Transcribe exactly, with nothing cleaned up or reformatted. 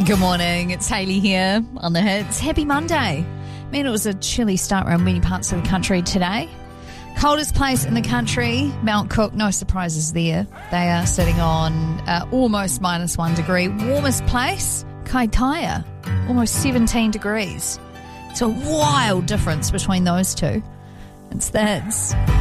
Good morning, it's Hayley here on The Hits. Happy Monday. I mean, it was a chilly start around many parts of the country today. Coldest place in the country, Mount Cook, no surprises there. They are sitting on uh, almost minus one degree. Warmest place, Kaitaia, almost seventeen degrees. It's a wild difference between those two. It's that.